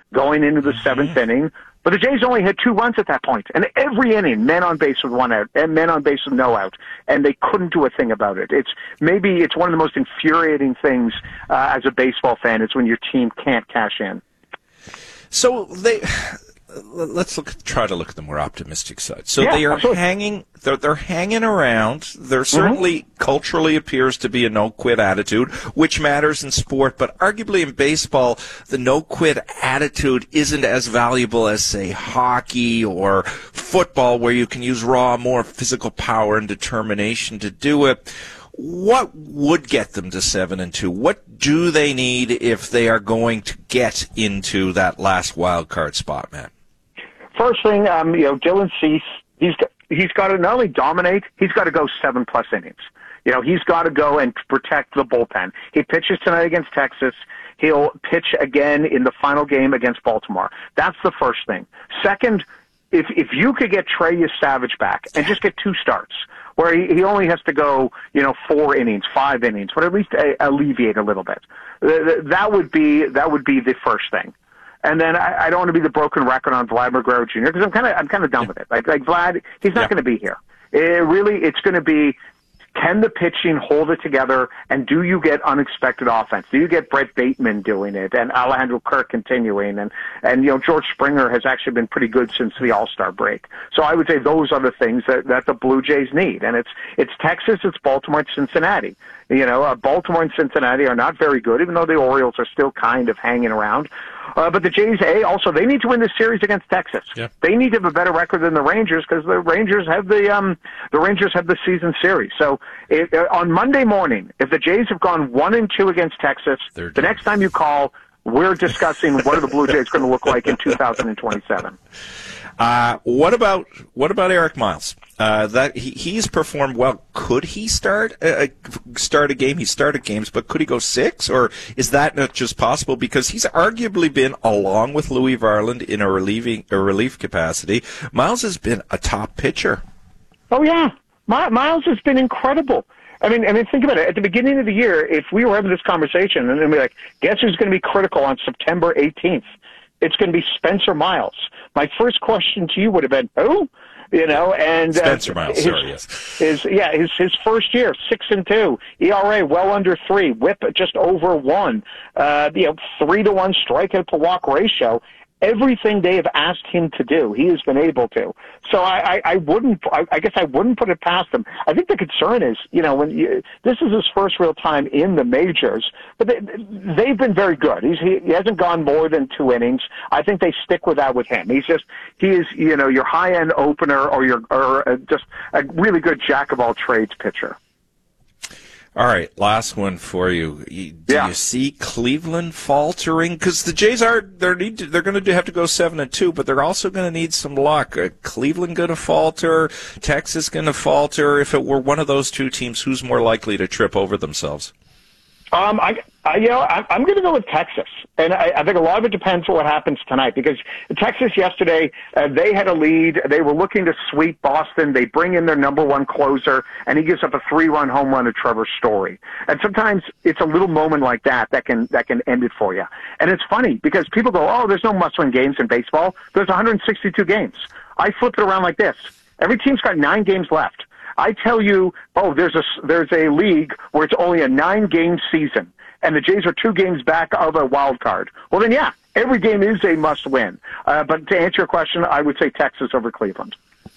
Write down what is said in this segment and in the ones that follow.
going into the seventh inning. But the Jays only had 2 runs at that point, and every inning, men on base with 1 out, and men on base with no out, and they couldn't do a thing about it. It's one of the most infuriating things as a baseball fan. It's when your team can't cash in. So let's try to look at the more optimistic side. So they are absolutely. they're hanging around. There certainly culturally appears to be a no-quit attitude, which matters in sport, but arguably in baseball, the no-quit attitude isn't as valuable as, say, hockey or football, where you can use more physical power and determination to do it. What would get them to 7-2? What do they need if they are going to get into that last wild card spot, Matt? First thing, Dylan Cease, he's got to not only dominate, he's got to go 7+ innings. He's got to go and protect the bullpen. He pitches tonight against Texas. He'll pitch again in the final game against Baltimore. That's the first thing. Second, if you could get Trey Yesavage back and just get 2 starts, where he only has to go, 4 innings, 5 innings, but at least alleviate a little bit. That would be the first thing. And then I don't want to be the broken record on Vladimir Guerrero Jr. because I'm kind of done with it. Like Vlad, he's not going to be here. It's going to be, can the pitching hold it together, and do you get unexpected offense? Do you get Brett Bateman doing it, and Alejandro Kirk continuing, and George Springer has actually been pretty good since the All-Star break. So I would say those are the things that the Blue Jays need, and it's Texas, it's Baltimore, it's Cincinnati. Baltimore and Cincinnati are not very good, even though the Orioles are still kind of hanging around. But the Jays, they need to win this series against Texas. Yeah. They need to have a better record than the Rangers because the Rangers have the season series. So on Monday morning, if the Jays have gone 1-2 against Texas, the next time you call, we're discussing what are the Blue Jays going to look like in 2027. What about Eric Miles? That he's performed well. Could he start a game? He started games, but could he go 6? Or is that not just possible? Because he's arguably been, along with Louis Varland, in a relief capacity. Miles has been a top pitcher. Oh yeah, Miles has been incredible. I mean, think about it. At the beginning of the year, if we were having this conversation, and then we're like, guess who's going to be critical on September 18th? It's going to be Spencer Miles. My first question to you would have been, who? And Spencer Miles, yes. His first year, 6-2, ERA well under 3, WHIP just over 1, 3-to-1 strikeout to walk ratio. Everything they have asked him to do, he has been able to. So I guess I wouldn't put it past him. I think the concern is, this is his first real time in the majors, but they've been very good. He hasn't gone more than 2 innings. I think they stick with that with him. He is, your high-end opener or just a really good jack of all trades pitcher. All right, last one for you. Do you see Cleveland faltering? Because the Jays they're going to have to go 7-2, but they're also going to need some luck. Cleveland going to falter? Texas going to falter? If it were one of those 2 teams, who's more likely to trip over themselves? I'm going to go with Texas, and I think a lot of it depends on what happens tonight. Because Texas yesterday, they had a lead. They were looking to sweep Boston. They bring in their number 1 closer, and he gives up a 3-run home run to Trevor Story. And sometimes it's a little moment like that can end it for you. And it's funny because people go, "Oh, there's no must-win games in baseball." There's 162 games. I flip it around like this: every team's got 9 games left. I tell you, there's a league where it's only a 9-game season, and the Jays are 2 games back of a wild card. Well, then, every game is a must-win. But to answer your question, I would say Texas over Cleveland.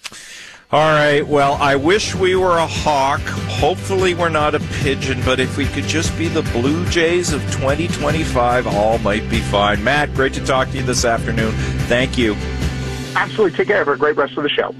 All right. Well, I wish we were a hawk. Hopefully we're not a pigeon, but if we could just be the Blue Jays of 2025, all might be fine. Matt, great to talk to you this afternoon. Thank you. Absolutely. Take care. Have a great rest of the show.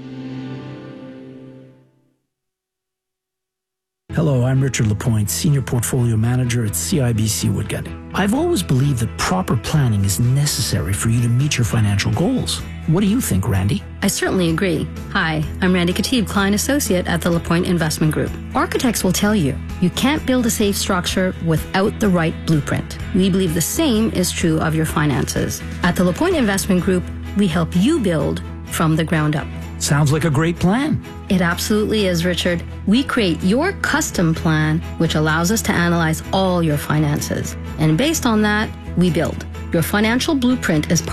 Hello, I'm Richard Lapointe, Senior Portfolio Manager at CIBC Woodgut. I've always believed that proper planning is necessary for you to meet your financial goals. What do you think, Randy? I certainly agree. Hi, I'm Randy Katib, Client Associate at the Lapointe Investment Group. Architects will tell you, you can't build a safe structure without the right blueprint. We believe the same is true of your finances. At the Lapointe Investment Group, we help you build from the ground up. Sounds like a great plan. It absolutely is, Richard. We create your custom plan, which allows us to analyze all your finances. And based on that, we build. Your financial blueprint is